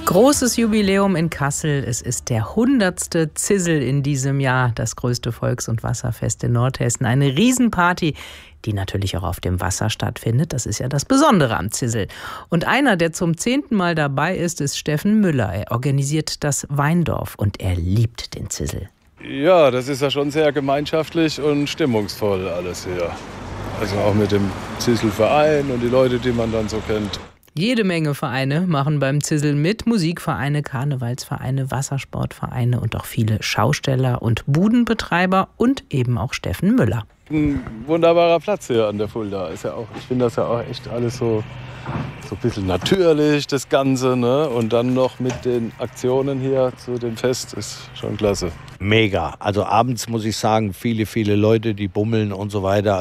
Großes Jubiläum in Kassel. Es ist der 100. Zisel in diesem Jahr, das größte Volks- und Wasserfest in Nordhessen. Eine Riesenparty, die natürlich auch auf dem Wasser stattfindet. Das ist ja das Besondere am Zisel. Und einer, der zum 10. Mal dabei ist Steffen Müller. Er organisiert das Weindorf und er liebt den Zisel. Ja, das ist ja schon sehr gemeinschaftlich und stimmungsvoll alles hier. Also auch mit dem Ziselverein und die Leute, die man dann so kennt. Jede Menge Vereine machen beim Zisel mit. Musikvereine, Karnevalsvereine, Wassersportvereine und auch viele Schausteller und Budenbetreiber und eben auch Steffen Müller. Ein wunderbarer Platz hier an der Fulda. Ist ja auch, ich finde das ja auch echt alles so ein bisschen natürlich, das Ganze, ne? Und dann noch mit den Aktionen hier zu dem Fest ist schon klasse. Mega. Also abends muss ich sagen, viele Leute, die bummeln und so weiter.